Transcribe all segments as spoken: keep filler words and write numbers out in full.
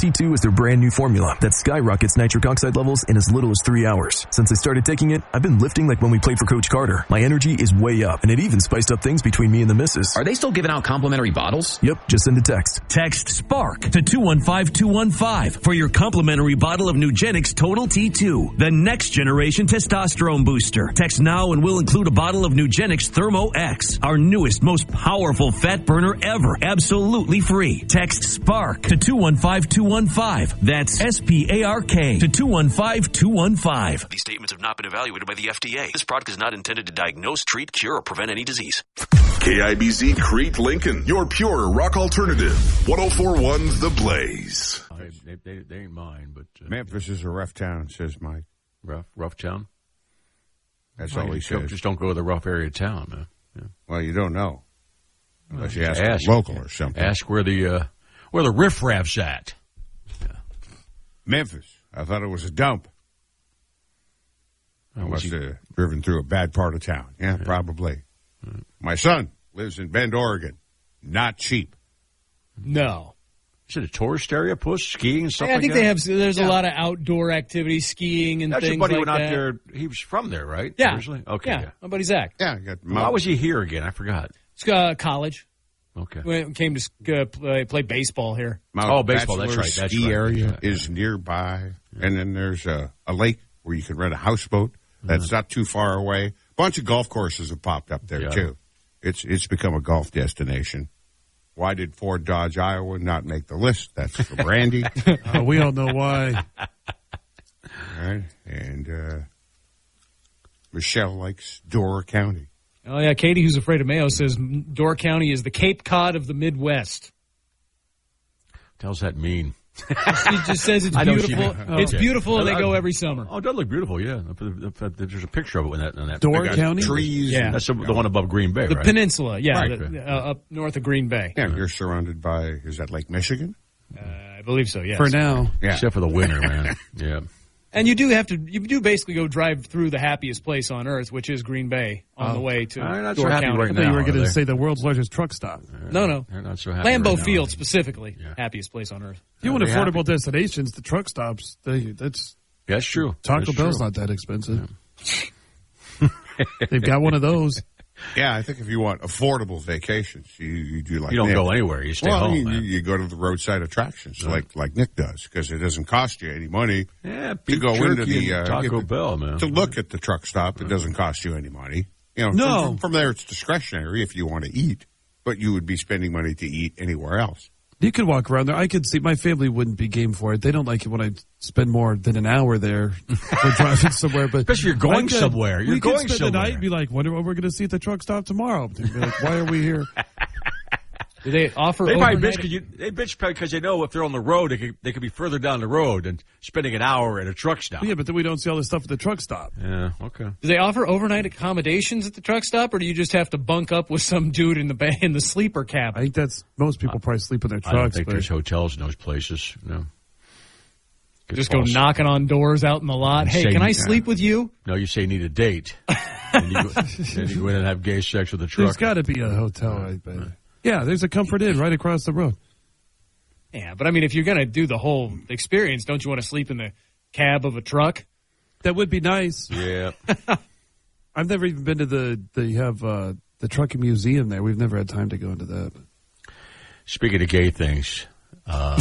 T two is their brand new formula that skyrockets nitric oxide levels in as little as three hours. Since I started taking it, I've been lifting like when we played for Coach Carter. My energy is way up, and it even spiced up things between me and the missus. Are they still giving out complimentary bottles? Yep, just send a text. Text SPARK to two one five two one five for your complimentary bottle of Nugenix Total T two, the next generation testosterone booster. Text now and we'll include a bottle of Nugenix Thermo X, our newest, most powerful fat burner ever, absolutely free. Text SPARK to two one five two one five. That's S P A R K to two one five two one five. These statements have not been evaluated by the F D A. This product is not intended to diagnose, treat, cure, or prevent any disease. K I B Z Crete Lincoln, your pure rock alternative. one oh four point one The Blaze. They, they, they ain't mine, but... Uh, Memphis is a rough town, says Mike. Rough, rough town? That's well, all he says. Just don't go to the rough area of town, man. Yeah. Well, you don't know. Unless you ask, ask a local or something. Ask where the, uh, where the riffraff's at. Yeah. Memphis. I thought it was a dump. I Oh, must he... have driven through a bad part of town. Yeah, yeah. probably. Right. My son lives in Bend, Oregon. Not cheap. No. Is it a tourist area, Puss? Skiing and stuff I like think that? they have, there's yeah. a lot of outdoor activities, skiing and That's things your buddy like went that. out there. He was from there, right? Yeah. Originally? Okay. Yeah. yeah. My buddy Zach. Yeah. Got Why was he here again? I forgot. It's uh, college. Okay. We came to uh, play, play baseball here. Mount oh, baseball. That's right. That's ski right. area That's right. is nearby. Yeah. And then there's a, a lake where you can rent a houseboat. That's mm-hmm. not too far away. A bunch of golf courses have popped up there, yeah. too. It's it's become a golf destination. Why did Ford Dodge Iowa not make the list? That's for Brandy. uh, we all know why. All right. And uh, Michelle likes Door County. Oh, yeah. Katie, who's afraid of Mayo, says Door County is the Cape Cod of the Midwest. What does that mean? She just says it's beautiful. Oh, it's okay. beautiful, and they go every summer. Oh, it does look beautiful, yeah. There's a picture of it in that. In that Door County? Trees. Yeah. That's the, the one above Green Bay, the right? The peninsula, yeah, right, the, right. Uh, up north of Green Bay. Yeah, you're surrounded by, is that Lake Michigan? Uh, I believe so, yes. For now. Yeah. Except for the winter, man. Yeah. And you do have to, you do basically go drive through the happiest place on earth, which is Green Bay, on oh. the way to I'm not Door so happy County. right I now. thought you were going to say the world's largest truck stop. No, no. They're not so happy Lambeau right Field now. specifically, yeah. happiest place on earth. If you want affordable happy? destinations, the truck stops, they, that's... Yeah, that's true. Taco that's Bell's true. not that expensive. Yeah. They've got one of those. Yeah, I think if you want affordable vacations, you, you do like You don't Nick. go anywhere. You stay well, home, you, man. you go to the roadside attractions right. like like Nick does because it doesn't cost you any money yeah, to go into the uh, Taco the, Bell, man. To look at the truck stop, it doesn't cost you any money. You know, no. from, from there it's discretionary if you want to eat, but you would be spending money to eat anywhere else. You could walk around there. I could see my family wouldn't be game for it. They don't like it when I spend more than an hour there for driving somewhere. But especially you're going could, somewhere. You're we going could spend somewhere. the night and be like, wonder what we're going to see at the truck stop tomorrow. They'd be like, why are we here? Do they offer They probably overnight? bitch because you, they bitch because they know if they're on the road, they could, they could be further down the road than spending an hour at a truck stop. Yeah, but then we don't see all this stuff at the truck stop. Yeah, okay. Do they offer overnight accommodations at the truck stop, or do you just have to bunk up with some dude in the ba- in the sleeper cabin? I think that's most people probably sleep in their trucks. I don't think but there's hotels in those places. No. Good just false. go knocking on doors out in the lot. Hey, say, can I yeah. sleep with you? No, you say you need a date. and, you go, and you go in and have gay sex with the truck. There's got to be a hotel right there. Yeah, there's a Comfort Inn right across the road. Yeah, but I mean, if you're going to do the whole experience, don't you want to sleep in the cab of a truck? That would be nice. Yeah. I've never even been to the, they have uh, the trucking museum there. We've never had time to go into that. Speaking of gay things, uh,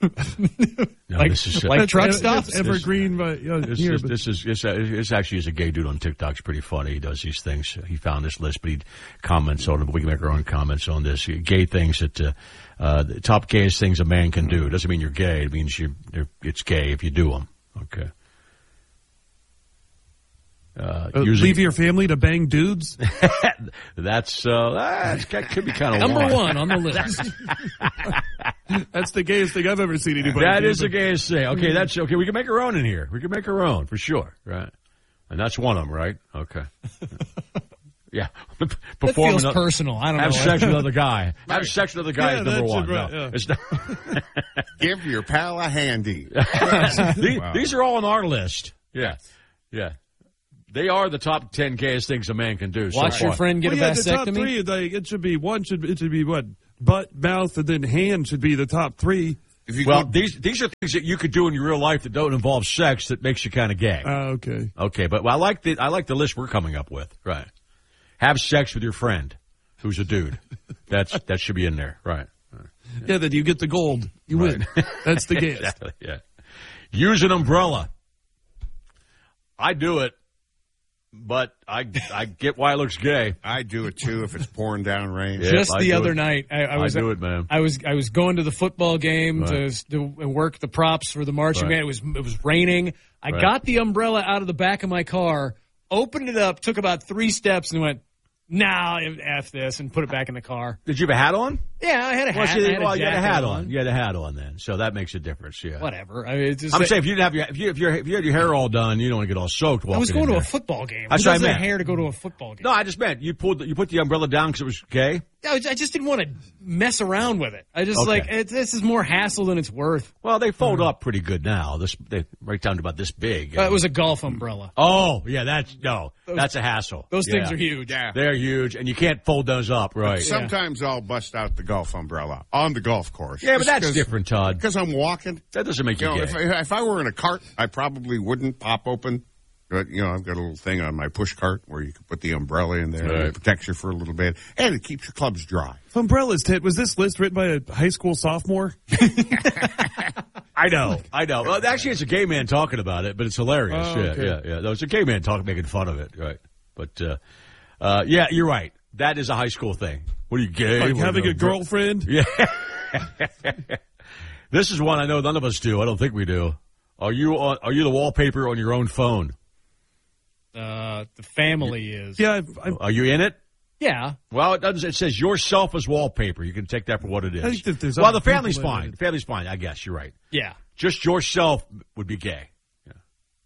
no, like, this is, uh, like truck That's- stops? that's Evergreen, but, uh, This, here, is, but- this is this, uh, this actually is a gay dude on TikTok. It's pretty funny. He does these things. He found this list, but he comments on it. But we can make our own comments on this. Gay things that uh, uh, the top gayest things a man can do. It doesn't mean you're gay. It means you it's gay if you do them. Okay. Uh, Uh, using, leave your family to bang dudes? that's uh, that's that could be kind of Number one on the list. That's the gayest thing I've ever seen anybody That do, is the but- gayest thing. Okay, that's okay. We can make our own in here. We can make our own for sure, right? And that's one of them, right? Okay. Yeah. That Perform feels another, personal. I don't have know. sex with another guy. Have sex with another guy Yeah, is number that's one. right, No, yeah. it's not. Give your pal a handy. these, Wow. these are all on our list. Yeah, yeah. They are the top ten gayest things a man can do. Watch so your far. friend get well, a yeah, the top vasectomy. three, like, it should be one should it should be what butt, mouth, and then hand should be the top three. If you well, go, these these are things that you could do in your real life that don't involve sex that makes you kind of gay. Oh, okay. Okay, but I like the I like the list we're coming up with. Right. Have sex with your friend who's a dude. That's that should be in there. Right. right. Yeah, then you get the gold. You right. win. That's the game. Exactly. Yeah. Use an umbrella. I do it, but I I get why it looks gay. I do it too if it's pouring down rain. Yeah, Just I the do other it. night, I, I was I do it, man. I was I was going to the football game Right. to, to work the props for the marching Right. band. It was it was raining. I Right. got the umbrella out of the back of my car, opened it up, took about three steps, and went, "Nah, f this," and put it back in the car. Did you have a hat on? Yeah, I had a hat. Well, see, I had a well you had a jacket hat on. You had a hat on then, so that makes a difference. Yeah. Whatever. I mean, it's just I'm that- saying if you didn't have your if you if, you're, if you had your hair all done, you don't want to get all soaked. I was walking going in to a there. football game. That's Who what I doesn't have meant. hair to go to a football game? No, I just meant you pulled the, you put the umbrella down because it was gay. I was- I just didn't want to mess around with it. I just Okay. like it, this is more hassle than it's worth. Well, they fold up pretty good now. This they right down to about this big. Uh, it was a golf umbrella. Oh, yeah, that's no, that's a hassle. Those Yeah. things are huge. Yeah. They're huge, and you can't fold those up, right? Sometimes I'll bust out the golf umbrella on the golf course. Yeah, but that's Just different, Todd. Because I'm walking. That doesn't make you, You know, gay. if I, if I were in a cart, I probably wouldn't pop open. But, you know, I've got a little thing on my push cart where you can put the umbrella in there. And Right. it protects you for a little bit. And it keeps your clubs dry. Umbrellas, Ted. Was this list written by a high school sophomore? I know, I know. Well, actually, it's a gay man talking about it, but it's hilarious. Oh, okay. Yeah, yeah, yeah. No, it's a gay man talking, making fun of it, right? But uh, uh, yeah, you're right. That is a high school thing. What are you gay? Like What, having no, a girlfriend? Yeah. This is one I know none of us do. I don't think we do. Are you on? Are you the wallpaper on your own phone? Uh, the family is. Yeah, I've, I've, Are you in it? Yeah. Well, it doesn't. It says yourself as wallpaper. You can take that for what it is. I think that there's well, other the family's people in fine. it. The family's fine. I guess you're right. Yeah. Just yourself would be gay. Yeah.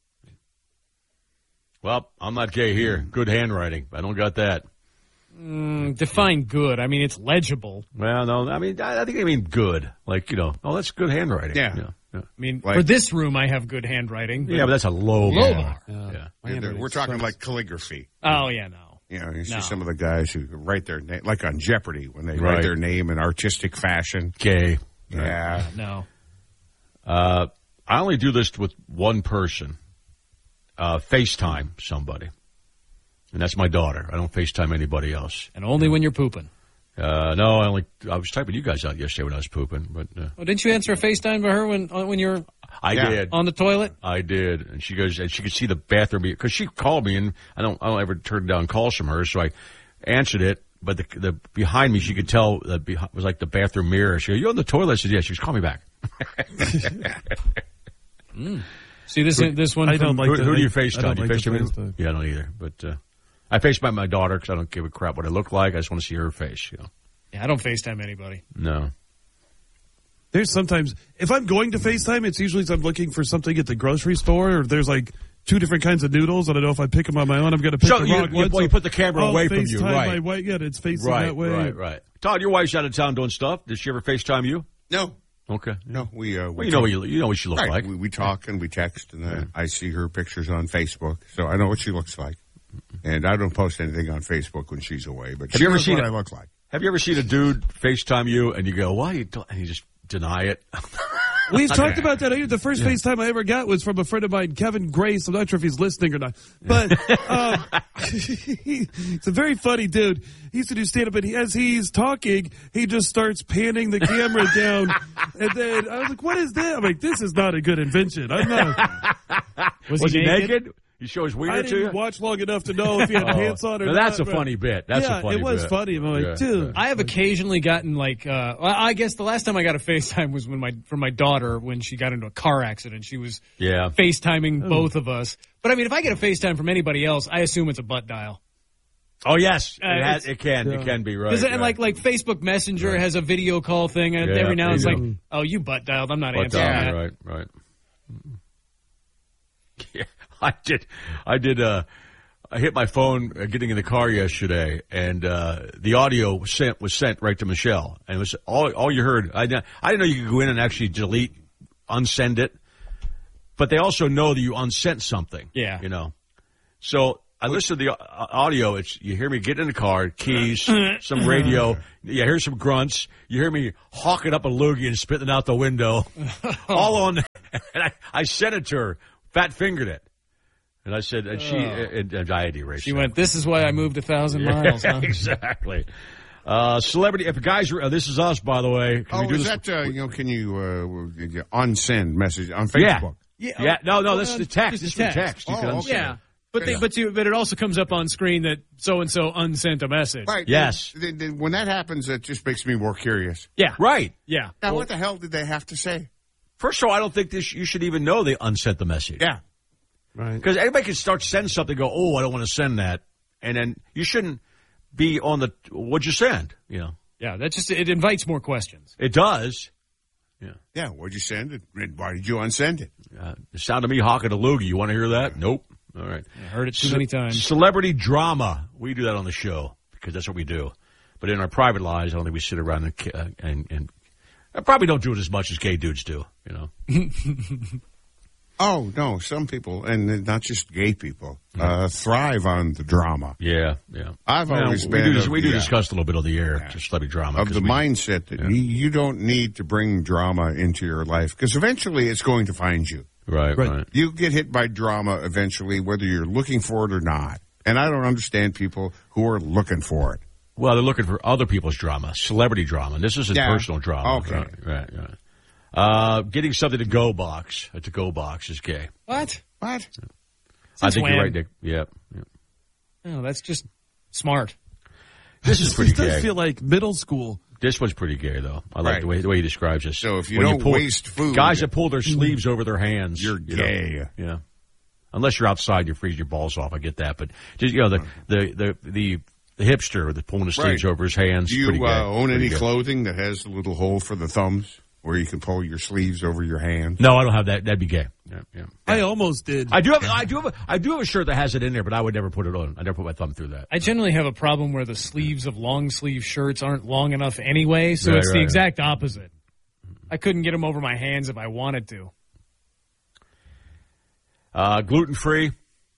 Well, I'm not gay here. Good handwriting. I don't got that. Mm, define good. I mean, it's legible. Well, no. I mean, I, I think I mean good. Like, you know, oh, that's good handwriting. Yeah. Yeah. yeah. I mean, Like- for this room, I have good handwriting. Yeah, but that's a low, Low bar. bar. Yeah. My We're handwriting talking sucks. like calligraphy. Oh, yeah, no. You know, you see No. some of the guys who write their name, like on Jeopardy, when they Right. write their name in artistic fashion. Gay. Yeah. No. Uh, I only do this with one person. Uh, FaceTime somebody. And that's my daughter. I don't FaceTime anybody else. And only when you're pooping. Uh, no, I only, I was typing you guys out yesterday when I was pooping, but, uh, Oh, didn't you answer a FaceTime to her when uh, when you were I Yeah. did. on the toilet? I did, and she goes, and she could see the bathroom because she called me, and I don't, I don't ever turn down calls from her, so I answered it. But the, the behind me, she could tell that behind, was like the bathroom mirror. She goes, "You on the toilet?" I said, "Yeah." She goes, "Call me back." mm. See this this one. I from- don't like who, the- who do you I FaceTime? don't Do you like the FaceTime? FaceTime. Yeah, I don't either. But uh, I FaceTime my daughter because I don't give a crap what I look like. I just want to see her face. You know? Yeah, I don't FaceTime anybody. No. There's sometimes, if I'm going to FaceTime, it's usually if I'm looking for something at the grocery store, or there's like two different kinds of noodles. I don't know if I pick them on my own, I'm going to pick So the you- wrong you- one. well, you put the camera I'll away from you, FaceTime right. My wife, yeah, it's facing Right, that way. right, right. Todd, your wife's out of town doing stuff. Did she ever FaceTime you? No. Okay. No, we, uh, we Well, you know talk- what you, you know what she looks right. like. We, we talk and we text, and uh, I see her pictures on Facebook, so I know what she looks like. And I don't post anything on Facebook when she's away, but Have she you ever knows seen what it? I look like. Have you ever seen a dude FaceTime you and you go, "Why?" You don't, and you just deny it. We've talked about that. The first FaceTime I ever got was from a friend of mine, Kevin Grace. I'm not sure if he's listening or not, but um, he's a very funny dude. He used to do stand-up, and he, as he's talking, he just starts panning the camera down. And then I was like, what is that? I'm like, this is not a good invention. I'm not. Was, Was he he naked? naked? You show his I wiener to you? didn't watch long enough to know if he had Oh. pants on or Now, not. that's a but- funny bit. That's yeah, a funny it was bit. funny. I'm like, Yeah, dude. yeah. I have occasionally gotten like, uh, well, I guess the last time I got a FaceTime was when my from my daughter when she got into a car accident. She was Yeah. FaceTiming both of us. But I mean, if I get a FaceTime from anybody else, I assume it's a butt dial. Oh yes, Uh, it, has, it's- it can. Yeah. It can be right. 'Cause, right. and like like Facebook Messenger Right. has a video call thing, and Yeah, every now and there it's you like, oh, you butt dialed. I'm not But, answering uh, that. right, right. Yeah, I did. I did. Uh, I hit my phone uh, getting in the car yesterday, and uh, the audio was sent was sent right to Michelle, and it was all all you heard. I didn't- I didn't know you could go in and actually delete, unsend it, but they also know that you unsent something. Yeah. you know. So I listen to the uh, audio. It's you hear me get in the car, keys, some radio. You hear some grunts. You hear me hawking up a loogie and spitting out the window, all on. And I, I sent it to her, fat fingered it, and I said, and she uh, anxiety race. She went, "This is why I moved a thousand miles." Yeah, huh? Exactly. Uh, celebrity. If guys, uh, this is us, by the way. Can oh, we do is this? that uh, you know? Can you uh, unsend message on Facebook? Yeah. Yeah. yeah. No, no. Well, This is uh, the text. just This is a the text. text. You Oh, can okay. unsend Yeah. it. But they, but you, but it also comes up on screen that so and so unsent a message. Right. Yes. Then, then when that happens, it just makes me more curious. Yeah. Right. Yeah. Now, Well, what the hell did they have to say? First of all, I don't think this, you should even know they unsent the message. Yeah. Right. Because anybody can start sending something, go, oh, I don't want to send that, and then you shouldn't be on the what'd you send? You know, yeah. That just it invites more questions. it does. Yeah, Yeah. What'd you send it? Why did you unsend it? uh, it sounded to me hawking a loogie. You want to hear that? Nope. All right. I heard it too many times. Celebrity drama. We do that on the show because that's what we do. But in our private lives, I don't think we sit around and uh, and, and I probably don't do it as much as gay dudes do. You know. Oh, no. Some people, and not just gay people, uh, thrive on the drama. Yeah, yeah. I've Well, always we been do, of we do the, uh, discuss a little bit on the air, just celebrity drama. Of 'cause the we- mindset that yeah. you, you don't need to bring drama into your life because eventually it's going to find you. Right, Right. right. You get hit by drama eventually, whether you're looking for it or not. And I don't understand people who are looking for it. Well, they're looking for other people's drama, celebrity drama. This isn't Yeah. personal drama. Okay. Right, right, right. Uh, getting something to go box, a to go box is gay. What? What? I think when? you're right, Nick. Yep. yep. Oh, that's just smart. This is pretty This does gay. feel like middle school. This one's pretty gay, though. I like Right. the way the way he describes this. So if you When don't pull- waste food- guys that pull their sleeves over their hands, You're you know, gay. yeah. Unless you're outside, you're freezing your balls off. I get that, but just you know the the the the, the hipster that's pulling the sleeves Right. over his hands. Do you pretty gay. uh, own Pretty any gay. clothing that has a little hole for the thumbs where you can pull your sleeves over your hands? No, I don't have that. That'd be gay. Yeah, yeah. I almost did. I do have. I do have. A, I do have a shirt that has it in there, but I would never put it on. I never put my thumb through that. I generally have a problem where the sleeves of long sleeve shirts aren't long enough anyway, so Right, it's the right. exact opposite. I couldn't get them over my hands if I wanted to. Uh, gluten free.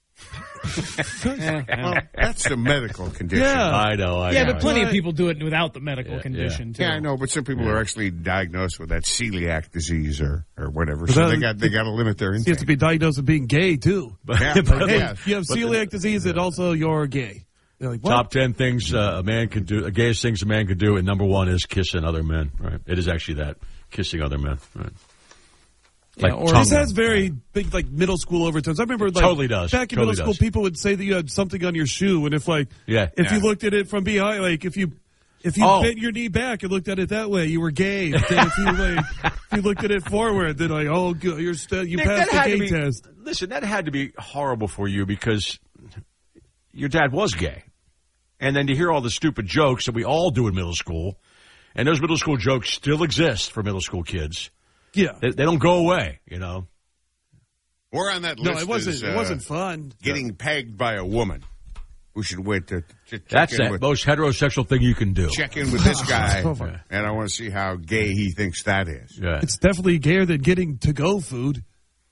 Yeah, Well, that's a medical condition. Yeah. I know. I yeah, know. but plenty of Right. people do it without the medical Yeah, condition too. Yeah, I know, but some people are actually diagnosed with that celiac disease or, or whatever, But so that- they got they got to limit their You have intake. to be diagnosed with being gay, too. Yeah, Like, but hey, yeah. you have celiac disease and also you're gay. They're like, what? Top ten things uh, a man can do. The gayest things a man can do, and number one is kissing other men. Right? It is actually that kissing other men. Right? Like or- tongue- This has very big, like, middle school overtones. I remember, like, Totally does. back in Totally middle school, does. people would say that you had something on your shoe, and if, like, Yeah. if you Yeah. looked at it from behind, like, if you, if you Oh. bent your knee back and looked at it that way, you were gay. But then if you, like, if you looked at it forward, then, like, oh, good, you're still, you Nick, passed that had the to gay be- test. Listen, that had to be horrible for you because your dad was gay, and then to hear all the stupid jokes that we all do in middle school, and those middle school jokes still exist for middle school kids. Yeah. They, they don't go away. You know. We're on that No, list. it wasn't, is, it uh, wasn't fun. getting pegged by a woman. We should wait to, to check That's in the with, most heterosexual thing you can do. check in with this guy, Oh, my. and I want to see how gay he thinks that is. Yeah. It's definitely gayer than getting to-go food.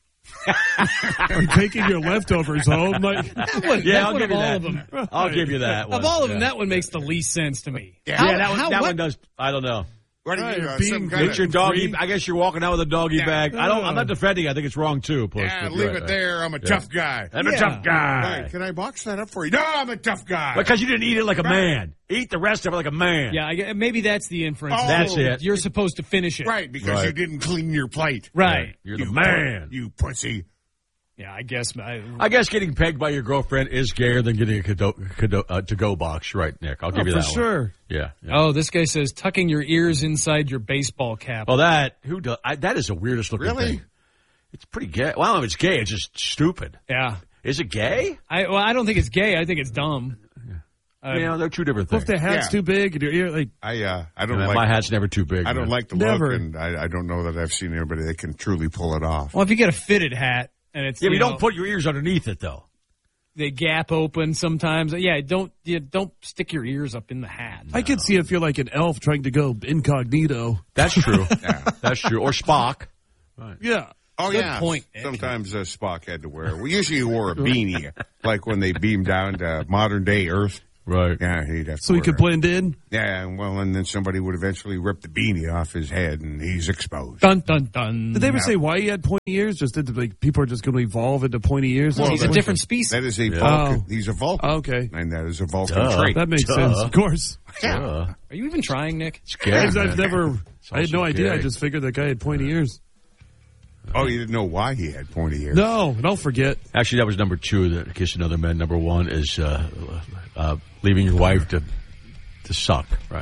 Or taking your leftovers home. Like, That one, Yeah, that I'll one give of you all that. of them. I'll give you that one. Of all of them, Yeah. that one makes the least sense to me. Yeah. Yeah, that one. how- that what- one does. I don't know. What are Right, you, uh, being some gay. kind It's your of, doggy. free. I guess you're walking out with a doggy Yeah. bag. I don't. I'm not defending. I think it's wrong too. Plus, yeah, but leave right, it right. there. I'm a tough guy. I'm a Yeah. tough guy. Right, can I box that up for you? No, I'm a tough guy. Because you didn't eat it like a man. Eat the rest of it like a man. Yeah, I, gue- maybe that's the inference. Oh. That's it. You're supposed to finish it. Right, because Right. you didn't clean your plate. Right. You're the You man. pu- You pussy. Yeah, I guess. I, I guess getting pegged by your girlfriend is gayer than getting a kado, kado, uh, to-go box. Right, Nick? I'll give oh, you for that one. sure. Yeah. yeah. oh, this guy says tucking your ears inside your baseball cap. Well, that who does? I, that is the weirdest looking Really? thing. It's pretty gay. Well, if it's gay, it's just stupid. Yeah. Is it gay? I well, I don't think it's gay. I think it's dumb. Uh, you know, they're two different Well, things. if the hat's Yeah. too big and your ear, like, I uh, I don't Yeah, like. my hat's never too big. I don't man. like the Never. look, and I, I don't know that I've seen anybody that can truly pull it off. Well, if you get a fitted hat and it's Yeah, but you you know, don't put your ears underneath it though. they gap open sometimes. Yeah, don't you don't stick your ears up in the hat. I could see if you're like an elf trying to go incognito. That's true. That's true. Or Spock. Yeah. Oh, Good yeah. point, Nick. Sometimes uh, Spock had to wear. Well, usually he wore a beanie, like when they beamed down to modern day Earth. Right. Yeah, he'd have to So he wear could a- blend in? Yeah, well, and then somebody would eventually rip the beanie off his head, and he's exposed. Dun, dun, dun. Did they ever Yeah. say why he had pointy ears? Just did like people are just going to evolve into pointy ears? Well, he's a That's- different species. That is a Yeah. Vulcan. Oh. He's a Vulcan. Oh, okay. And that is a Vulcan Duh. trait. That makes Duh. sense, of course. Uh, Are you even trying, Nick? it's gay, I've, man. I've never, It's I had no also idea. I gay. just figured that guy had pointy ears. Oh, you didn't know why he had pointy ears? No, don't forget. Actually, that was number two. That Kissing Other Men. Number one is uh, uh, leaving your wife to to suck. Right.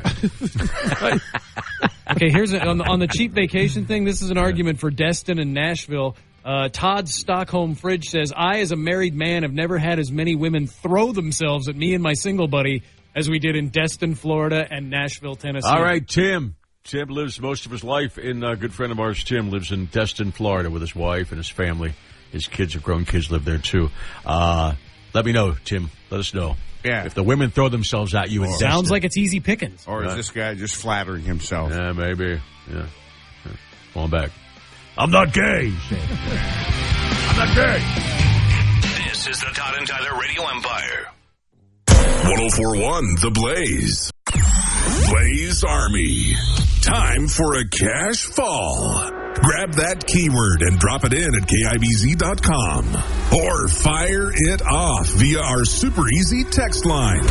Okay, here's a, on, the, on the cheap vacation thing. This is an argument for Destin and Nashville. Uh, Todd Stockholm Fridge says, I, as a married man, have never had as many women throw themselves at me and my single buddy as we did in Destin, Florida, and Nashville, Tennessee. All right, Tim. Tim lives most of his life in uh, a good friend of ours. Tim lives in Destin, Florida, with his wife and his family. His kids, are grown kids, live there too. Uh, let me know, Tim. Let us know. Yeah. If the women throw themselves at you, in Sounds Destin. like it's easy pickings. Or is this guy just flattering himself? Yeah, maybe. Yeah. yeah. Come on back. I'm not gay. I'm not gay. This is the Todd and Tyler Radio Empire. one oh four point one The Blaze. Blaze Army. Time for a cash fall. Grab that keyword and drop it in at K I B Z dot com. Or fire it off via our super easy text line.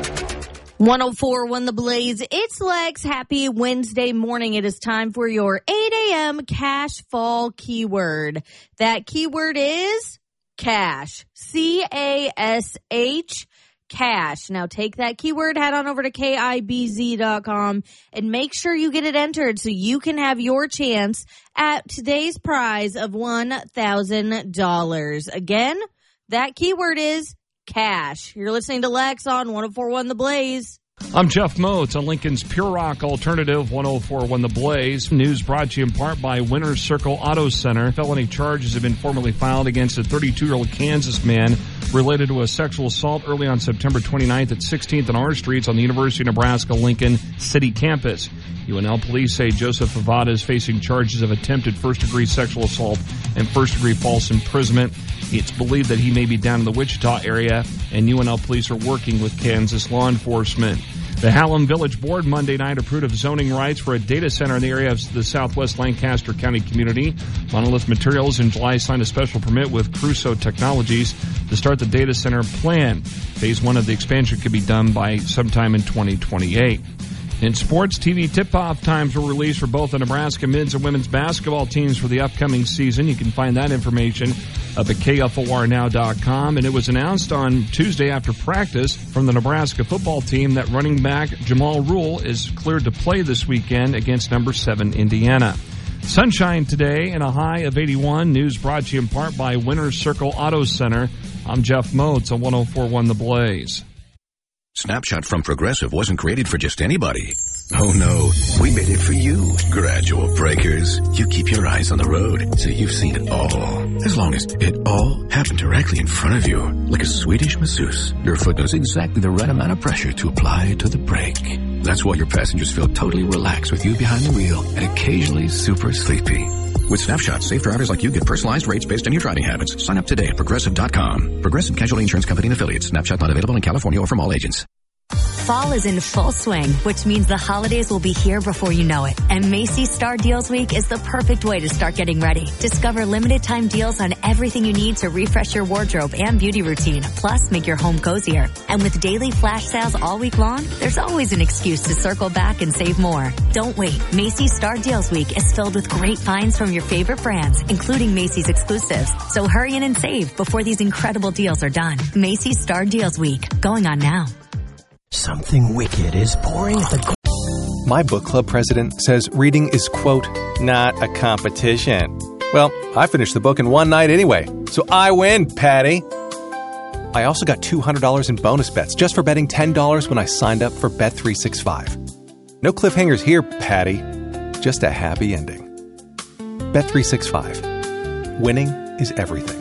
one oh four point one The Blaze. It's Lex. Happy Wednesday morning. It is time for your eight a.m. cash fall keyword. That keyword is cash. C A S H. Cash. Now take that keyword, head on over to K I B Z dot com and make sure you get it entered so you can have your chance at today's prize of one thousand dollars. Again, that keyword is cash. You're listening to Lex on one oh four point one The Blaze. I'm Jeff Moats on Lincoln's Pure Rock Alternative, one oh four point one The Blaze. News brought to you in part by Winner's Circle Auto Center. Felony charges have been formally filed against a thirty-two-year-old Kansas man related to a sexual assault early on September twenty-ninth at sixteenth and R Streets on the University of Nebraska-Lincoln City campus. U N L police say Joseph Favada is facing charges of attempted first-degree sexual assault and first-degree false imprisonment. It's believed that he may be down in the Wichita area, and U N L police are working with Kansas law enforcement. The Hallam Village Board Monday night approved of zoning rights for a data center in the area of the southwest Lancaster County community. Monolith Materials in July signed a special permit with Crusoe Technologies to start the data center plan. Phase one of the expansion could be done by sometime in twenty twenty-eight. In sports, T V tip-off times were released for both the Nebraska men's and women's basketball teams for the upcoming season. You can find that information up at K F O R now dot com. And it was announced on Tuesday after practice from the Nebraska football team that running back Jamal Rule is cleared to play this weekend against number seven Indiana. Sunshine today and a high of eighty-one. News brought to you in part by Winner's Circle Auto Center. I'm Jeff Moats on one oh four point one The Blaze. Snapshot from Progressive wasn't created for just anybody. Oh no, we made it for you. Gradual breakers. You keep your eyes on the road, so you've seen it all. As long as it all happened directly in front of you, like a Swedish masseuse, your foot knows exactly the right amount of pressure to apply to the brake. That's why your passengers feel totally relaxed with you behind the wheel and occasionally super sleepy. With Snapshot, safe drivers like you get personalized rates based on your driving habits. Sign up today at Progressive dot com. Progressive Casualty Insurance Company and Affiliates. Snapshot not available in California or from all agents. Fall is in full swing, which means the holidays will be here before you know it. And Macy's Star Deals Week is the perfect way to start getting ready. Discover limited time deals on everything you need to refresh your wardrobe and beauty routine, plus make your home cozier. And with daily flash sales all week long, there's always an excuse to circle back and save more. Don't wait. Macy's Star Deals Week is filled with great finds from your favorite brands, including Macy's exclusives. So hurry in and save before these incredible deals are done. Macy's Star Deals Week, going on now. Something wicked is pouring at the... My book club president says reading is, quote, not a competition. Well, I finished the book in one night anyway, so I win, Patty. I also got two hundred dollars in bonus bets just for betting ten dollars when I signed up for Bet three sixty-five. No cliffhangers here, Patty. Just a happy ending. Bet three sixty-five. Winning is everything.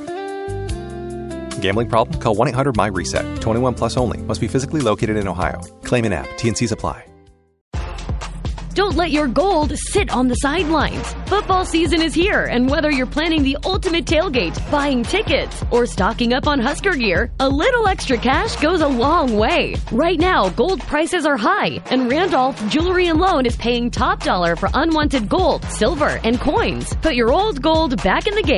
Gambling problem? Call one eight hundred M Y reset. twenty-one plus only. Must be physically located in Ohio. Claim in app. T and C's apply. Don't let your gold sit on the sidelines. Football season is here, and whether you're planning the ultimate tailgate, buying tickets, or stocking up on Husker gear, a little extra cash goes a long way. Right now, gold prices are high, and Randolph Jewelry and Loan is paying top dollar for unwanted gold, silver, and coins. Put your old gold back in the game